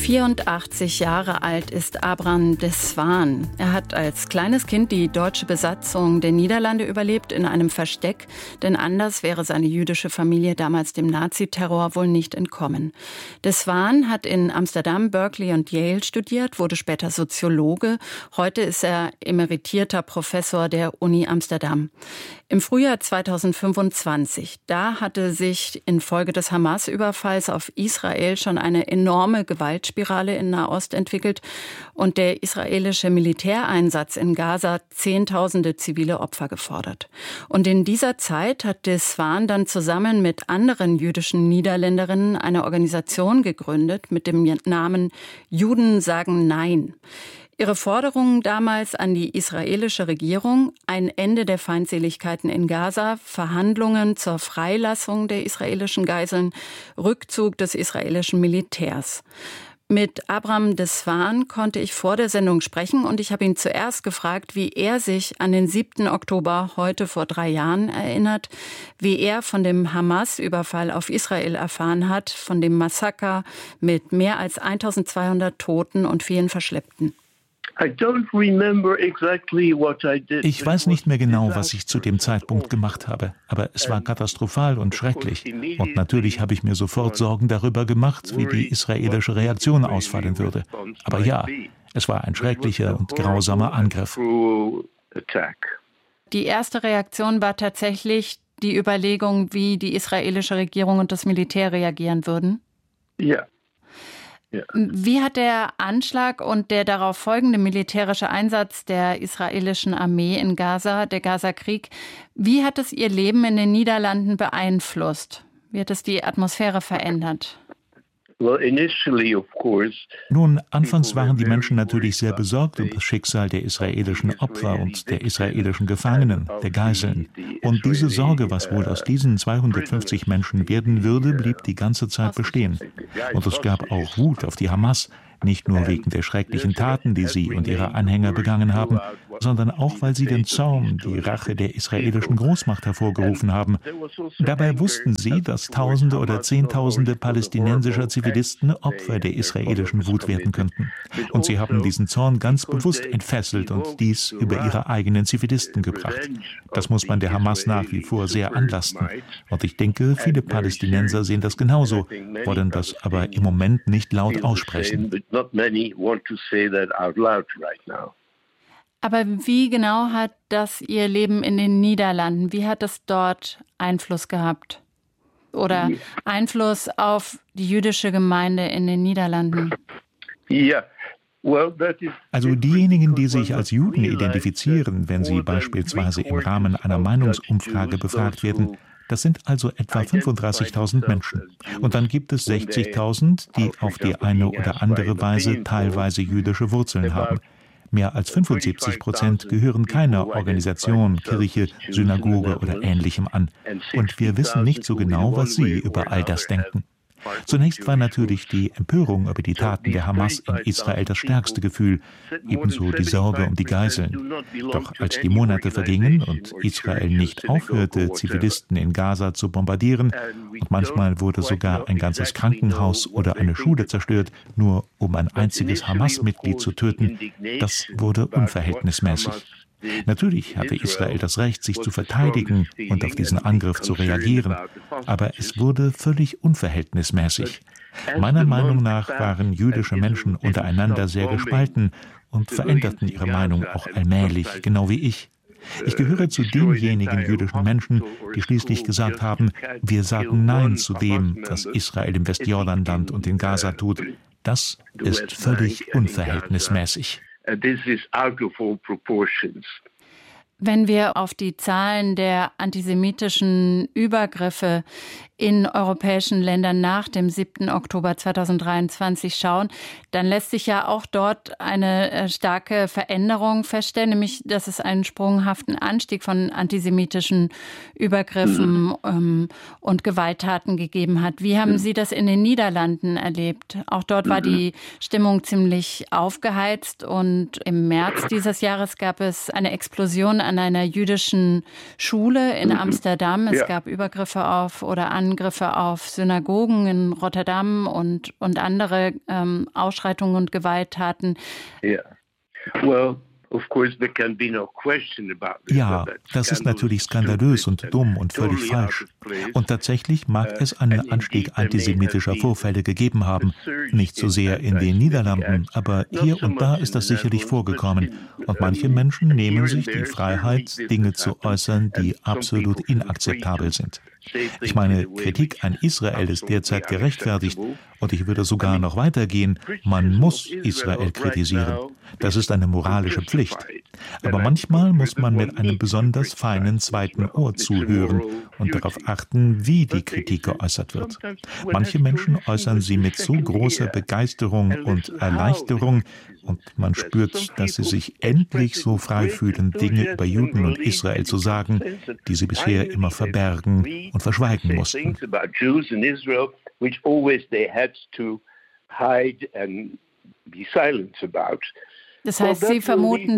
84 Jahre alt ist Abram de Zwaan. Er hat als kleines Kind die deutsche Besatzung der Niederlande überlebt in einem Versteck, denn anders wäre seine jüdische Familie damals dem Naziterror wohl nicht entkommen. De Zwaan hat in Amsterdam, Berkeley und Yale studiert, wurde später Soziologe. Heute ist er emeritierter Professor der Uni Amsterdam. Im Frühjahr 2025, da hatte sich infolge des Hamas-Überfalls auf Israel schon eine enorme Gewaltspirale in Nahost entwickelt und der israelische Militäreinsatz in Gaza Zehntausende zivile Opfer gefordert. Und in dieser Zeit hat de Zwaan dann zusammen mit anderen jüdischen Niederländerinnen eine Organisation gegründet mit dem Namen Juden sagen Nein. Ihre Forderungen damals an die israelische Regierung: ein Ende der Feindseligkeiten in Gaza, Verhandlungen zur Freilassung der israelischen Geiseln, Rückzug des israelischen Militärs. Mit Abram de Zwaan konnte ich vor der Sendung sprechen und ich habe ihn zuerst gefragt, wie er sich an den 7. Oktober, heute vor 3 Jahren, erinnert, wie er von dem Hamas-Überfall auf Israel erfahren hat, von dem Massaker mit mehr als 1200 Toten und vielen Verschleppten. Ich weiß nicht mehr genau, was ich zu dem Zeitpunkt gemacht habe, aber es war katastrophal und schrecklich. Und natürlich habe ich mir sofort Sorgen darüber gemacht, wie die israelische Reaktion ausfallen würde. Aber ja, es war ein schrecklicher und grausamer Angriff. Die erste Reaktion war tatsächlich die Überlegung, wie die israelische Regierung und das Militär reagieren würden? Ja. Ja. Wie hat der Anschlag und der darauf folgende militärische Einsatz der israelischen Armee in Gaza, der Gaza-Krieg, wie hat es ihr Leben in den Niederlanden beeinflusst? Wie hat es die Atmosphäre verändert? Nun, anfangs waren die Menschen natürlich sehr besorgt um das Schicksal der israelischen Opfer und der israelischen Gefangenen, der Geiseln. Und diese Sorge, was wohl aus diesen 250 Menschen werden würde, blieb die ganze Zeit bestehen. Und es gab auch Wut auf die Hamas, nicht nur wegen der schrecklichen Taten, die sie und ihre Anhänger begangen haben, sondern auch, weil sie den Zorn, die Rache der israelischen Großmacht hervorgerufen haben. Dabei wussten sie, dass Tausende oder Zehntausende palästinensischer Zivilisten Opfer der israelischen Wut werden könnten. Und sie haben diesen Zorn ganz bewusst entfesselt und dies über ihre eigenen Zivilisten gebracht. Das muss man der Hamas nach wie vor sehr anlasten. Und ich denke, viele Palästinenser sehen das genauso, wollen das aber im Moment nicht laut aussprechen. Aber wie genau hat das Ihr Leben in den Niederlanden, wie hat das dort Einfluss gehabt? Oder Einfluss auf die jüdische Gemeinde in den Niederlanden? Also diejenigen, die sich als Juden identifizieren, wenn sie beispielsweise im Rahmen einer Meinungsumfrage befragt werden, das sind also etwa 35.000 Menschen. Und dann gibt es 60.000, die auf die eine oder andere Weise teilweise jüdische Wurzeln haben. Mehr als 75% gehören keiner Organisation, Kirche, Synagoge oder Ähnlichem an. Und wir wissen nicht so genau, was sie über all das denken. Zunächst war natürlich die Empörung über die Taten der Hamas in Israel das stärkste Gefühl, ebenso die Sorge um die Geiseln. Doch als die Monate vergingen und Israel nicht aufhörte, Zivilisten in Gaza zu bombardieren, und manchmal wurde sogar ein ganzes Krankenhaus oder eine Schule zerstört, nur um ein einziges Hamas-Mitglied zu töten, das wurde unverhältnismäßig. Natürlich hatte Israel das Recht, sich zu verteidigen und auf diesen Angriff zu reagieren, aber es wurde völlig unverhältnismäßig. Meiner Meinung nach waren jüdische Menschen untereinander sehr gespalten und veränderten ihre Meinung auch allmählich, genau wie ich. Ich gehöre zu denjenigen jüdischen Menschen, die schließlich gesagt haben, wir sagen Nein zu dem, was Israel im Westjordanland und in Gaza tut. Das ist völlig unverhältnismäßig. This is out of all proportions. Wenn wir auf die Zahlen der antisemitischen Übergriffe in europäischen Ländern nach dem 7. Oktober 2023 schauen, dann lässt sich ja auch dort eine starke Veränderung feststellen, nämlich dass es einen sprunghaften Anstieg von antisemitischen Übergriffen und Gewalttaten gegeben hat. Wie haben Sie das in den Niederlanden erlebt? Auch dort war die Stimmung ziemlich aufgeheizt und im März dieses Jahres gab es eine Explosion an einer jüdischen Schule in Amsterdam. Es gab Übergriffe auf oder an Angriffe auf Synagogen in Rotterdam und andere Ausschreitungen und Gewalttaten. Yeah. Well, ja, das ist natürlich skandalös und dumm und völlig falsch. Und tatsächlich mag es einen Anstieg antisemitischer Vorfälle gegeben haben. Nicht so sehr in den Niederlanden, aber hier und da ist das sicherlich vorgekommen. Und manche Menschen nehmen sich die Freiheit, Dinge zu äußern, die absolut inakzeptabel sind. Ich meine, Kritik an Israel ist derzeit gerechtfertigt. Und ich würde sogar noch weitergehen, man muss Israel kritisieren. Das ist eine moralische Pflicht. Aber manchmal muss man mit einem besonders feinen zweiten Ohr zuhören und darauf achten, wie die Kritik geäußert wird. Manche Menschen äußern sie mit so großer Begeisterung und Erleichterung, und man spürt, dass sie sich endlich so frei fühlen, Dinge über Juden und Israel zu sagen, die sie bisher immer verbergen und verschweigen mussten. Which always they had to hide and be silent about. Das heißt, Sie vermuten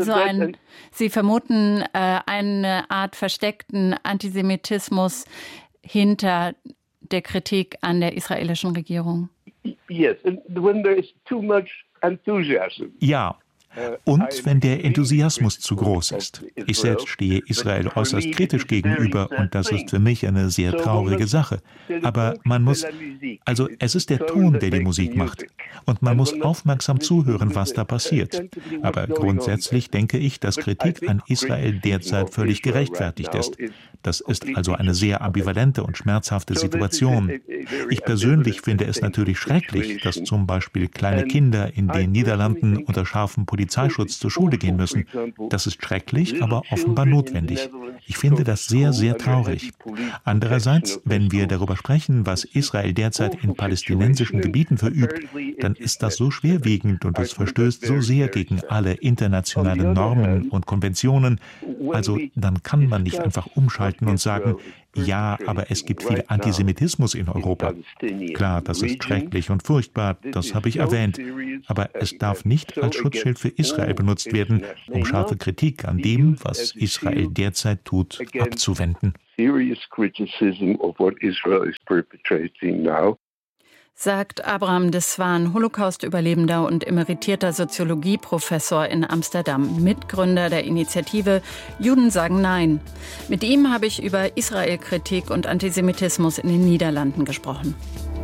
eine Art versteckten Antisemitismus hinter der Kritik an der israelischen Regierung. Yes, and when there is too much enthusiasm. Ja. Und wenn der Enthusiasmus zu groß ist. Ich selbst stehe Israel äußerst kritisch gegenüber und das ist für mich eine sehr traurige Sache. Aber es ist der Ton, der die Musik macht. Und man muss aufmerksam zuhören, was da passiert. Aber grundsätzlich denke ich, dass Kritik an Israel derzeit völlig gerechtfertigt ist. Das ist also eine sehr ambivalente und schmerzhafte Situation. Ich persönlich finde es natürlich schrecklich, dass zum Beispiel kleine Kinder in den Niederlanden unter scharfem Polizeischutz zur Schule gehen müssen. Das ist schrecklich, aber offenbar notwendig. Ich finde das sehr, sehr traurig. Andererseits, wenn wir darüber sprechen, was Israel derzeit in palästinensischen Gebieten verübt, dann ist das so schwerwiegend und es verstößt so sehr gegen alle internationalen Normen und Konventionen. Also dann kann man nicht einfach umschalten und sagen, ja, aber es gibt viel Antisemitismus in Europa. Klar, das ist schrecklich und furchtbar, das habe ich erwähnt. Aber es darf nicht als Schutzschild für Israel benutzt werden, um scharfe Kritik an dem, was Israel derzeit tut, abzuwenden. Sagt Abraham Deswan, Holocaust-Überlebender und emeritierter Soziologieprofessor in Amsterdam, Mitgründer der Initiative Juden sagen Nein. Mit ihm habe ich über Israel-Kritik und Antisemitismus in den Niederlanden gesprochen.